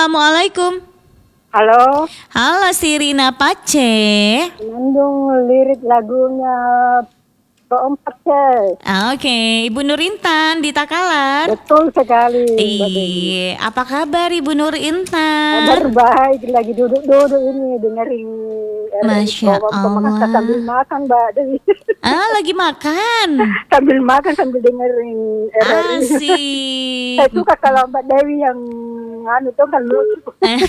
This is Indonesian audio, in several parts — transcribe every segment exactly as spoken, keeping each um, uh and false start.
Assalamualaikum. Halo. Halo Sirina Pace. Mendung lirik lagunya keempat Cez. Ah, Oke, okay. Ibu Nur Intan di Takalar. Betul sekali. Iya, apa kabar Ibu Nur Intan? Kabar baik, lagi duduk-duduk ini dengerin. Masya Allah. Sambil makan Mbak Dewi. Ah, lagi makan. Sambil makan sambil dengerin R R I. Asik. Saya suka kalau Mbak Dewi yang anu itu kan lucu.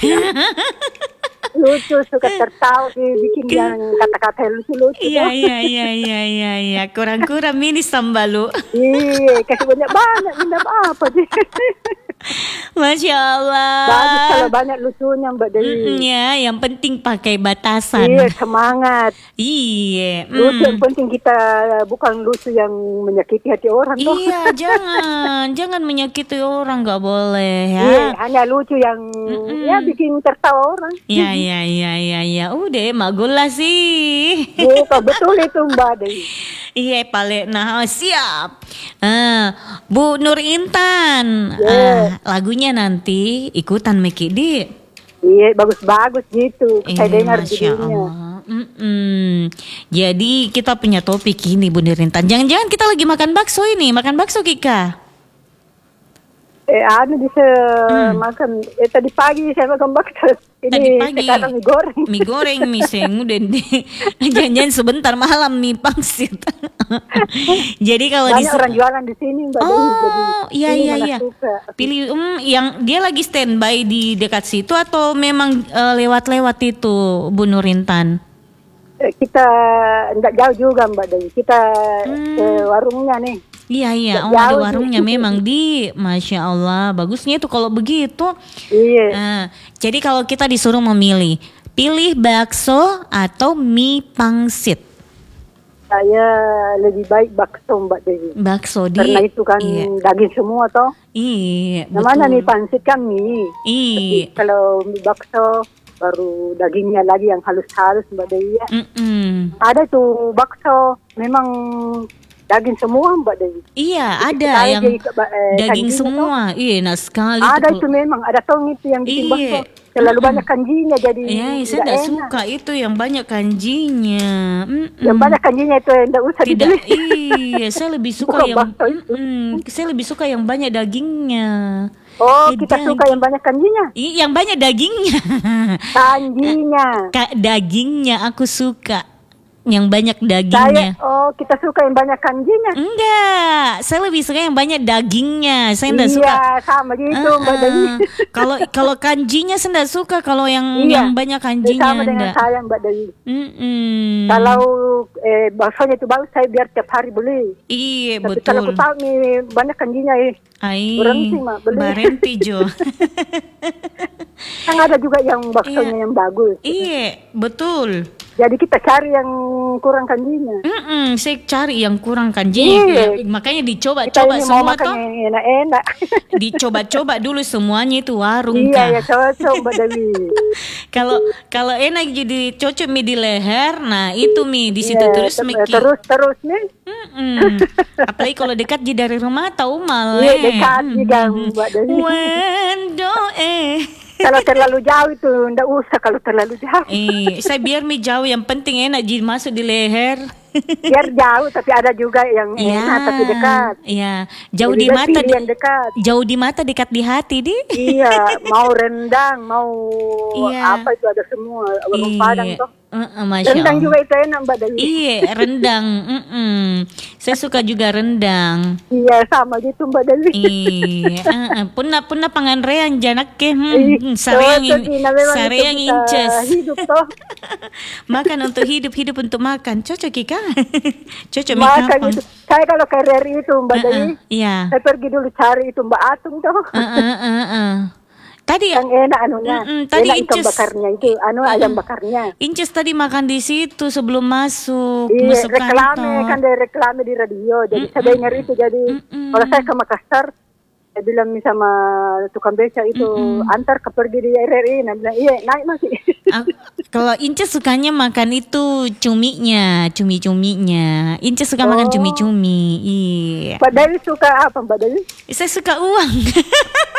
Lucu, suka tertawa, bikin yang kata-kata lucu-lucu. Iya, iya, iya, iya, iya, iya. Kurang-kurang mini sambalu. Iya, kasih banyak-banyak, minta apa sih? Masya Allah. Bagus kalau banyak lucunya Mbak Dewi. Iya, yang penting pakai batasan. Iya, semangat. Iya. Lucu mm. yang penting kita bukan lucu yang menyakiti hati orang. Toh. Iya, jangan, jangan menyakiti orang, nggak boleh ya. Iya, hanya lucu yang Mm-mm. ya bikin tertawa orang. Iya, iya, iya, iya, iya. Udah, magula sih. Iya, betul itu Mbak Dewi. Iya, paling nah siap. Ah, Bu Nur Intan. Yeah. Ah, lagunya nanti ikutan Meki di. Iya, bagus-bagus gitu. Saya Iya, dengar Masya judulnya. Allah. Mm-mm. Jadi kita punya topik ini Bu Nur Intan. Jangan-jangan kita lagi makan bakso ini, makan bakso Kika. Eh, anu bisa Hmm. makan. Eh, tadi pagi saya makan bakso. Ini Tadi pagi sekarang mie goreng. mie goreng, mie seng, udah deh. Jangan sebentar malam mie pangsit. Jadi kalau di banyak orang jualan di sini Mbak Dewi. Oh, Jadi iya ini iya malah iya. suka. Pilih um, yang dia lagi standby di dekat situ atau memang uh, lewat-lewat itu Bu Nur Intan? Eh, kita enggak jauh juga Mbak Dewi. Kita Hmm. ke warungnya nih. Iya iya, Nggak oh ada jauh warungnya sih. memang di, Masya Allah, bagusnya itu kalau begitu. Iya. Nah, jadi kalau kita disuruh memilih, pilih bakso atau mie pangsit? Saya lebih baik bakso Mbak Dewi. Bakso di. Karena itu kan Iya, daging semua toh. iya Namanya betul. mie pangsit kan mie. Iya. Tapi kalau mie bakso baru dagingnya lagi yang halus-halus Mbak Dewi ya. Mm-mm. Ada tuh bakso memang daging semua Mbak Dewi. Iya, Jadi ada kita yang jadi ke- eh, daging kanjinya semua. Iya, enak sekali toh. Ada tuh. itu memang ada tong itu yang bikin Iya. bakso. Terlalu Mm-mm. banyak kanjinya jadi Iya, saya tidak tidak enak. suka itu yang banyak kanjinya. Mm-mm. Yang banyak kanjinya itu yang tidak usah Tidak, dibeli. iya, saya lebih suka Bukan yang, bakso itu. mm-mm, saya lebih suka yang banyak dagingnya. Oh, Ya, kita daging. suka yang banyak kanjinya. Ih, yang banyak dagingnya. Kanjinya. Kak, dagingnya aku suka. Yang banyak Saya, dagingnya. oh kita suka yang banyak kanjinya. Enggak, saya lebih suka yang banyak dagingnya. Saya enggak Iya, suka. sama gitu Uh-uh. Mbak Dewi. Kalau kalau kanjinya saya enggak suka, kalau yang Iya, yang banyak kanjinya sama dengan enggak. saya Mbak Dewi. Mm-mm. Kalau eh, baksonya itu bagus, saya biar tiap hari beli. Iya, Tapi kalau betul. aku tahu nih banyak kanjinya eh. Ai, berhenti, Mak, beli. berhenti Jo. Kan ada juga yang baksonya Iya. yang bagus. Iya, betul. Jadi kita cari yang kurang kanjinya. Mm-mm, saya cari yang kurang kanjinya. Iya. Ya, makanya Kita dicoba-coba ini mau semua makan toh. yang enak-enak. Dicoba-coba dulu semuanya itu warung Iya, Kak. ya cocok Mbak Dewi. Kalau kalau enak jadi cocok mie di leher, nah itu mie di situ Iya, terus ter- mie. terus terus nih. Mm-mm. Apalagi kalau dekat di dari rumah tahu mal. Iya, dekat juga Mbak Dewi. Wendo eh. Kalau terlalu jauh itu enggak usah kalau terlalu jauh. Eh, saya biar mie jauh yang penting enak jadi masuk di leher. Biar jauh tapi ada juga yang enak tapi dekat. Iya, jauh Jadi di dia mata pilih di, yang dekat. jauh di mata dekat di hati di. Iya, mau rendang, mau Iya. apa itu ada semua. Warung Iya. Padang toh. Uh-uh, Masya Rendang Allah. juga itu enak Mbak Dewi. Iya, rendang. Mm-mm. Saya suka juga rendang. Iya, sama gitu Mbak Dewi. Iya, uh-uh. punna punna pangan reang janak ke Ih, hmm, sareang cocok, in, Ina, memang sareang itu bisa inces. hidup toh. Makan untuk hidup, hidup untuk makan. Cocok Kika. Cocok mie Maka kapang. gitu. Saya kalau ke R R I itu Mbak Uh-uh, Dewi, Iya. saya pergi dulu cari itu Mbak Atung toh. Uh-uh, uh-uh. Tadi Yang enak anunya. Mm-mm, tadi enak ikan Inces. bakarnya itu, anu ayam bakarnya. Inces tadi makan di situ sebelum masuk Iya, masuk reklame kantor. kan dari reklame di radio. Jadi saya dengar itu. Jadi Mm-mm. kalau saya ke Makassar, saya bilang nih sama tukang beca itu, antar ke pergi di R R I. Nah, bilang iya naik masih. Aku- kalau Inces sukanya makan itu cuminya, cumi-cuminya. Inces suka makan Oh. cumi-cumi. Iya. Mbak Dewi suka apa Mbak Dewi? Saya suka uang.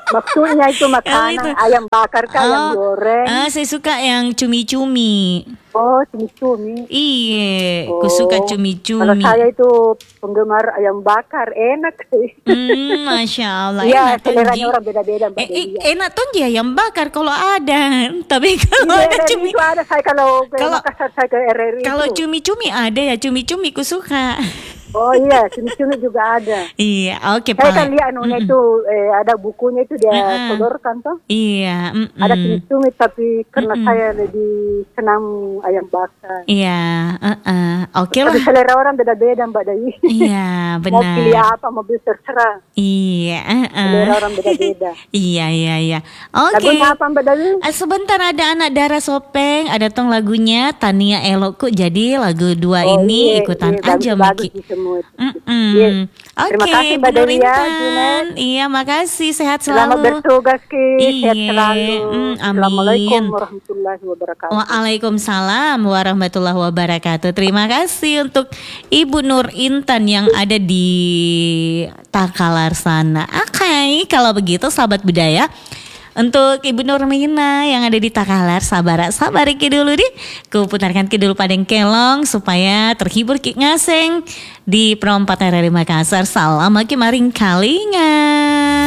Maksudnya itu makanan itu. ayam bakar kah, ayam goreng? Ah, saya suka yang cumi-cumi. Oh, cumi-cumi. Iya, Oh, aku suka Kalau cumi-cumi. saya itu penggemar ayam bakar, enak. Hmm, Masya Allah. Iya, Enak tuh, seleranya Ji. orang beda-beda, Mbak Eh, eh, Delia. enak tuh dia ayam bakar kalau ada. Tapi kalau Iya, ada dari cumi, itu ada saya kalau ke Kalau- Makassar, saya ke R R I kalau itu. cumi-cumi ada ya, cumi-cumi ku suka. Oh iya, cumi-cumi juga ada. Iya, oke Saya kan Pak. lihat anunya itu, eh, ada bukunya itu dia Mm-mm. sodorkan tuh. Iya, mm-mm. Ada cumi-cumi, tapi karena Mm-mm. saya lebih senang ayam bakar. Iya, uh-uh. Oke lah. Tapi selera orang beda-beda, Mbak Dewi. Iya, Mau pilih benar. apa, mau pilih terserah. Iya, uh-uh. Selera orang beda-beda. Iya, iya, iya. Oke. Lagunya apa, Mbak Dewi? Ah, sebentar ada anak darah Sopeng, ada tong lagunya Tania Elokku. Jadi lagu dua Oh, ini iya, ikutan iya, aja bagus, Miki. bagus semua itu. Mm-mm. Iya. Terima Oke, kasih, Mbak Bu Nur Dewi ya, Intan. Junet. Iya, makasih. Sehat Selamat selalu. bertugas, Ki. Sehat Iya, selalu. mm, Assalamualaikum amin. warahmatullahi wabarakatuh. Waalaikumsalam warahmatullahi wabarakatuh. Terima kasih untuk Ibu Nur Intan yang ada di Takalar sana. Oke, kalau begitu sahabat budaya, untuk Ibu Nurmina yang ada di Takalar, sabar sabar iki dulu di. Ku putarkan ki dulu padeng kelong supaya terhibur ki ngaseng di Perompat R R I Makassar. Salam aki maring kalingan.